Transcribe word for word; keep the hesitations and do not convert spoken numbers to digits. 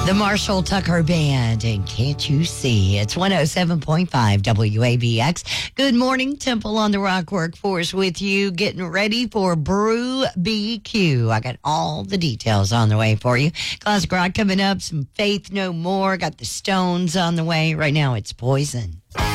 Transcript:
The Marshall Tucker Band, and Can't You See? It's one oh seven point five W A B X. Good morning, Temple on the Rock Workforce with you, getting ready for Brew B Q. I got all the details on the way for you. Classic rock coming up, some Faith No More, got the Stones on the way. Right now, it's Poison.